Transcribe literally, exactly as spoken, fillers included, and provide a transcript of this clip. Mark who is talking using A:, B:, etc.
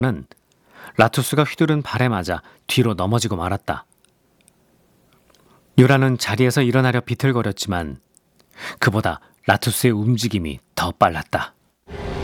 A: 는 라투스가 휘두른 발에 맞아 뒤로 넘어지고 말았다. 유라는 자리에서 일어나려 비틀거렸지만 그보다 라투스의 움직임이 더 빨랐다.